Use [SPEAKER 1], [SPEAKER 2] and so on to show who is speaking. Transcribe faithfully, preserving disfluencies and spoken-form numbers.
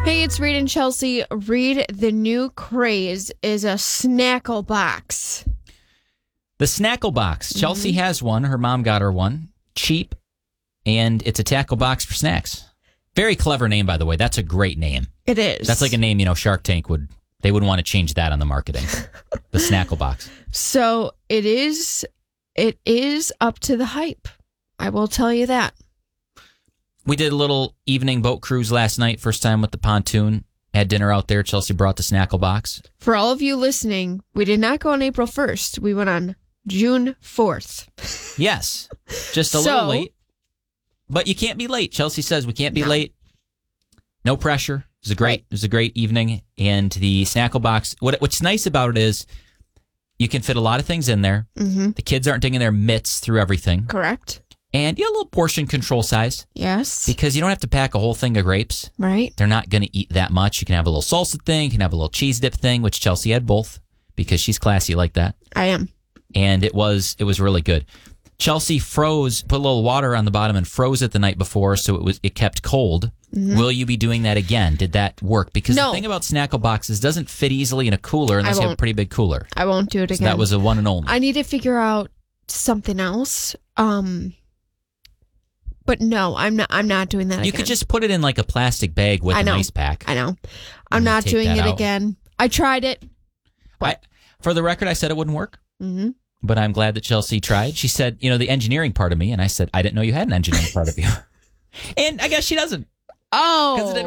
[SPEAKER 1] Hey, it's Reed and Chelsea. Reed, the new craze is a snackle box.
[SPEAKER 2] The Snackle Box. Mm-hmm. Chelsea has one. Her mom got her one. Cheap. And it's a tackle box for snacks. Very clever name, by the way. That's a great name.
[SPEAKER 1] It is.
[SPEAKER 2] That's like a name, you know, Shark Tank would, they would want to change that on the marketing. The Snackle Box.
[SPEAKER 1] So it is, it is up to the hype. I will tell you that.
[SPEAKER 2] We did a little evening boat cruise last night. First time with the pontoon. Had dinner out there. Chelsea brought the Snackle Box.
[SPEAKER 1] For all of you listening, we did not go on April first. We went on June fourth.
[SPEAKER 2] Yes. Just a
[SPEAKER 1] so,
[SPEAKER 2] little late. But you can't be late. Chelsea says we can't be
[SPEAKER 1] no.
[SPEAKER 2] late. No pressure. It was a great,
[SPEAKER 1] right.
[SPEAKER 2] it was a great evening. And the Snackle Box, what, what's nice about it is you can fit a lot of things in there.
[SPEAKER 1] Mm-hmm.
[SPEAKER 2] The kids aren't digging their mitts through everything.
[SPEAKER 1] Correct.
[SPEAKER 2] And you have a little portion control size.
[SPEAKER 1] Yes.
[SPEAKER 2] Because you don't have to pack a whole thing of grapes.
[SPEAKER 1] Right.
[SPEAKER 2] They're not going to eat that much. You can have a little salsa thing. You can have a little cheese dip thing, which Chelsea had both because she's classy like that.
[SPEAKER 1] I am.
[SPEAKER 2] And it was it was really good. Chelsea froze, put a little water on the bottom and froze it the night before, so it was it kept cold. Mm-hmm. Will you be doing that again? Did that work? Because
[SPEAKER 1] no.
[SPEAKER 2] the thing about Snackle Boxes doesn't fit easily in a cooler unless you have a pretty big cooler.
[SPEAKER 1] I won't do it
[SPEAKER 2] so
[SPEAKER 1] again.
[SPEAKER 2] That was a one and only.
[SPEAKER 1] I need to figure out something else. Um, but no, I'm not. I'm not doing that.
[SPEAKER 2] You
[SPEAKER 1] again.
[SPEAKER 2] could just put it in like a plastic bag with
[SPEAKER 1] I know.
[SPEAKER 2] an ice pack.
[SPEAKER 1] I know. I'm not doing it out. again. I tried it.
[SPEAKER 2] I, for the record, I said it wouldn't work.
[SPEAKER 1] Mm-hmm.
[SPEAKER 2] But I'm glad that Chelsea tried. She said, you know, the engineering part of me. And I said, I didn't know you had an engineering part of you. And I guess she doesn't.
[SPEAKER 1] Oh.